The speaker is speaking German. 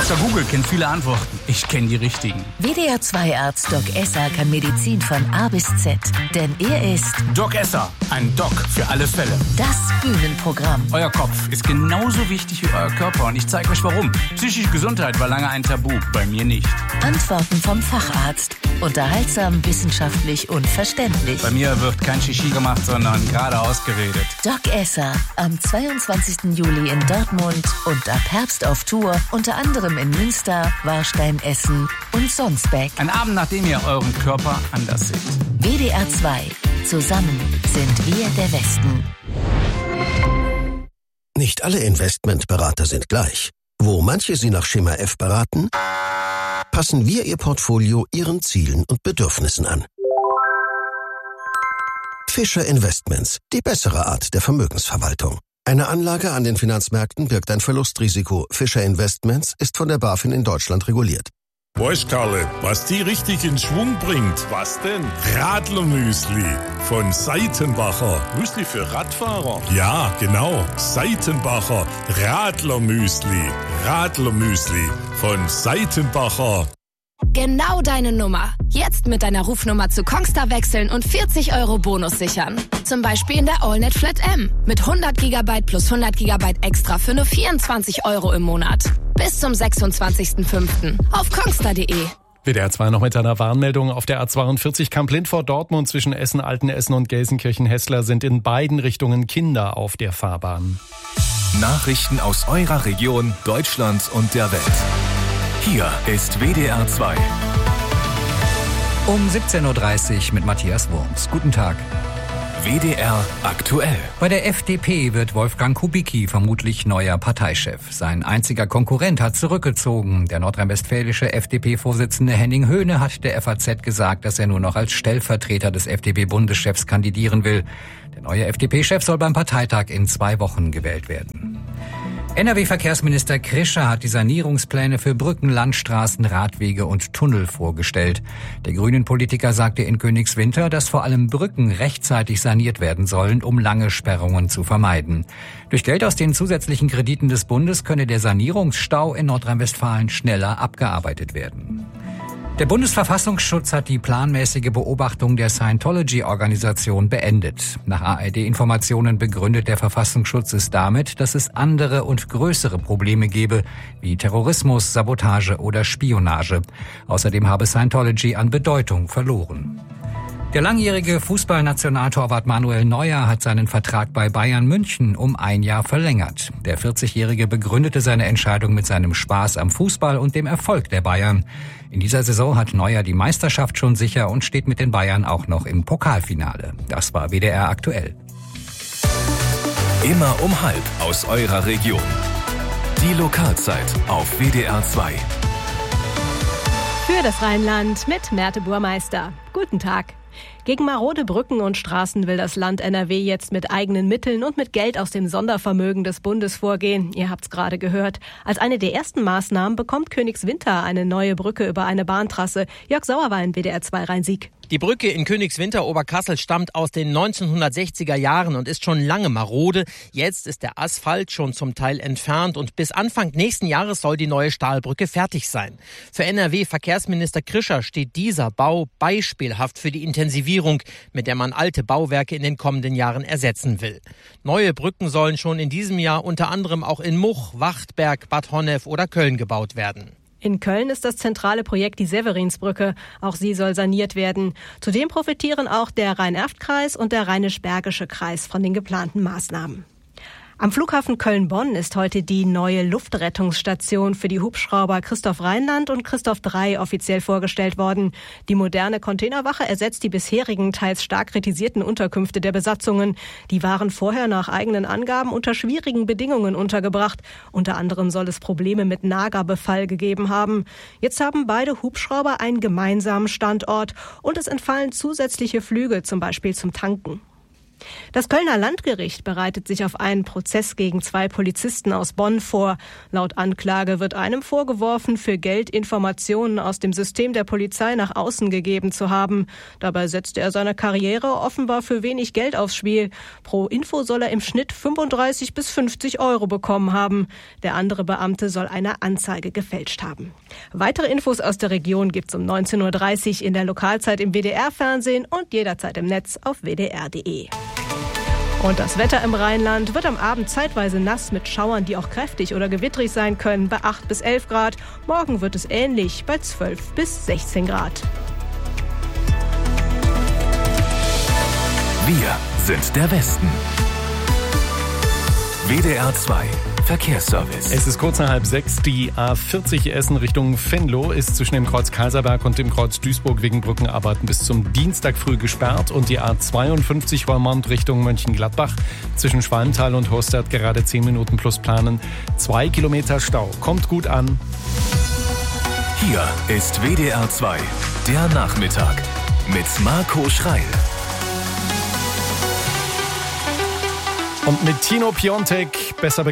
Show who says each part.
Speaker 1: Dr. Google kennt viele Antworten. Ich kenne die richtigen.
Speaker 2: WDR 2-Arzt Doc Esser kann Medizin von A bis Z. Denn er ist
Speaker 1: Doc Esser, ein Doc für alle Fälle.
Speaker 2: Das Bühnenprogramm.
Speaker 1: Euer Kopf ist genauso wichtig wie euer Körper und ich zeige euch warum. Psychische Gesundheit war lange ein Tabu, bei mir nicht.
Speaker 2: Antworten vom Facharzt. Unterhaltsam, wissenschaftlich und verständlich.
Speaker 1: Bei mir wird kein Shishi gemacht, sondern geradeaus geredet.
Speaker 2: Doc Esser, am 22. Juli in Dortmund und ab Herbst auf Tour, unter anderem in Münster, Warstein, Essen und Sonsbeck.
Speaker 1: Ein Abend, nachdem ihr euren Körper anders seht.
Speaker 2: WDR 2. Zusammen sind wir der Westen.
Speaker 3: Nicht alle Investmentberater sind gleich. Wo manche Sie nach Schema F beraten, passen wir Ihr Portfolio Ihren Zielen und Bedürfnissen an. Fischer Investments, die bessere Art der Vermögensverwaltung. Eine Anlage an den Finanzmärkten birgt ein Verlustrisiko. Fischer Investments ist von der BaFin in Deutschland reguliert.
Speaker 4: Weißt, Karle, was die richtig in Schwung bringt? Was denn? Radlermüsli von Seitenbacher. Müsli für Radfahrer? Ja, genau. Seitenbacher Radlermüsli. Radlermüsli von Seitenbacher.
Speaker 5: Genau deine Nummer. Jetzt mit deiner Rufnummer zu Kongstar wechseln und 40 € Bonus sichern. Zum Beispiel in der AllNet Flat M. Mit 100 GB plus 100 GB extra für nur 24 € im Monat. Bis zum 26.05. auf kongstar.de.
Speaker 6: WDR 2 noch mit einer Warnmeldung. Auf der A42 Kamp-Lindfort-Dortmund zwischen Essen-Altenessen und Gelsenkirchen-Hessler sind in beiden Richtungen Kinder auf der Fahrbahn.
Speaker 7: Nachrichten aus eurer Region, Deutschland und der Welt. Hier ist WDR 2.
Speaker 8: Um 17.30 Uhr mit Matthias Wurms. Guten Tag.
Speaker 7: WDR aktuell.
Speaker 8: Bei der FDP wird Wolfgang Kubicki vermutlich neuer Parteichef. Sein einziger Konkurrent hat zurückgezogen. Der nordrhein-westfälische FDP-Vorsitzende Henning Höhne hat der FAZ gesagt, dass er nur noch als Stellvertreter des FDP-Bundeschefs kandidieren will. Der neue FDP-Chef soll beim Parteitag in 2 Wochen gewählt werden. NRW-Verkehrsminister Krischer hat die Sanierungspläne für Brücken, Landstraßen, Radwege und Tunnel vorgestellt. Der Grünen-Politiker sagte in Königswinter, dass vor allem Brücken rechtzeitig saniert werden sollen, um lange Sperrungen zu vermeiden. Durch Geld aus den zusätzlichen Krediten des Bundes könne der Sanierungsstau in Nordrhein-Westfalen schneller abgearbeitet werden. Der Bundesverfassungsschutz hat die planmäßige Beobachtung der Scientology-Organisation beendet. Nach ARD-Informationen begründet der Verfassungsschutz es damit, dass es andere und größere Probleme gebe, wie Terrorismus, Sabotage oder Spionage. Außerdem habe Scientology an Bedeutung verloren. Der langjährige Fußballnationaltorwart Manuel Neuer hat seinen Vertrag bei Bayern München um 1 Jahr verlängert. Der 40-Jährige begründete seine Entscheidung mit seinem Spaß am Fußball und dem Erfolg der Bayern. In dieser Saison hat Neuer die Meisterschaft schon sicher und steht mit den Bayern auch noch im Pokalfinale. Das war WDR aktuell.
Speaker 7: Immer um 12:30 aus eurer Region. Die Lokalzeit auf WDR 2.
Speaker 9: Für das Rheinland mit Merte Burmeister. Guten Tag. Gegen marode Brücken und Straßen will das Land NRW jetzt mit eigenen Mitteln und mit Geld aus dem Sondervermögen des Bundes vorgehen. Ihr habt's gerade gehört. Als eine der ersten Maßnahmen bekommt Königswinter eine neue Brücke über eine Bahntrasse. Jörg Sauerwein, WDR 2 Rhein-Sieg.
Speaker 10: Die Brücke in Königswinter Oberkassel stammt aus den 1960er Jahren und ist schon lange marode. Jetzt ist der Asphalt schon zum Teil entfernt und bis Anfang nächsten Jahres soll die neue Stahlbrücke fertig sein. Für NRW-Verkehrsminister Krischer steht dieser Bau beispielhaft für die Intensivierung, mit der man alte Bauwerke in den kommenden Jahren ersetzen will. Neue Brücken sollen schon in diesem Jahr unter anderem auch in Much, Wachtberg, Bad Honnef oder Köln gebaut werden.
Speaker 9: In Köln ist das zentrale Projekt die Severinsbrücke. Auch sie soll saniert werden. Zudem profitieren auch der Rhein-Erft-Kreis und der Rheinisch-Bergische Kreis von den geplanten Maßnahmen. Am Flughafen Köln-Bonn ist heute die neue Luftrettungsstation für die Hubschrauber Christoph Rheinland und Christoph 3 offiziell vorgestellt worden. Die moderne Containerwache ersetzt die bisherigen, teils stark kritisierten Unterkünfte der Besatzungen. Die waren vorher nach eigenen Angaben unter schwierigen Bedingungen untergebracht. Unter anderem soll es Probleme mit Nagerbefall gegeben haben. Jetzt haben beide Hubschrauber einen gemeinsamen Standort und es entfallen zusätzliche Flüge, zum Beispiel zum Tanken. Das Kölner Landgericht bereitet sich auf einen Prozess gegen 2 Polizisten aus Bonn vor. Laut Anklage wird einem vorgeworfen, für Geld Informationen aus dem System der Polizei nach außen gegeben zu haben. Dabei setzte er seine Karriere offenbar für wenig Geld aufs Spiel. Pro Info soll er im Schnitt 35 bis 50 Euro bekommen haben. Der andere Beamte soll eine Anzeige gefälscht haben. Weitere Infos aus der Region gibt's um 19.30 Uhr in der Lokalzeit im WDR-Fernsehen und jederzeit im Netz auf wdr.de. Und das Wetter im Rheinland wird am Abend zeitweise nass mit Schauern, die auch kräftig oder gewittrig sein können, bei 8 bis 11 Grad. Morgen wird es ähnlich, bei 12 bis 16 Grad.
Speaker 7: Wir sind der Westen. WDR 2 Verkehrsservice.
Speaker 6: Es ist kurz nach 5:30. Die A40 Essen Richtung Venlo ist zwischen dem Kreuz Kaiserberg und dem Kreuz Duisburg wegen Brückenarbeiten bis zum Dienstag früh gesperrt. Und die A52 Roermond Richtung Mönchengladbach zwischen Schwalmtal und Horstadt gerade 10 Minuten plus planen. 2 Kilometer Stau. Kommt gut an.
Speaker 7: Hier ist WDR 2, der Nachmittag mit Marco Schreil.
Speaker 6: Und mit Tino Piontek, besser